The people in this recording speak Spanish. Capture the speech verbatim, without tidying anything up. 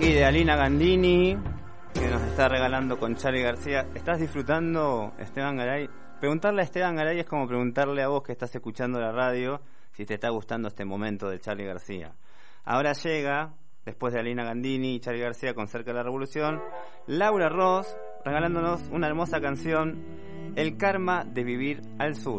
Y de Alina Gandini, que nos está regalando con Charly García. ¿Estás disfrutando, Esteban Garay? Preguntarle a Esteban Garay es como preguntarle a vos que estás escuchando la radio si te está gustando este momento de Charly García. Ahora llega, después de Alina Gandini y Charly García con Cerca de la Revolución, Laura Ross regalándonos una hermosa canción, El karma de vivir al sur.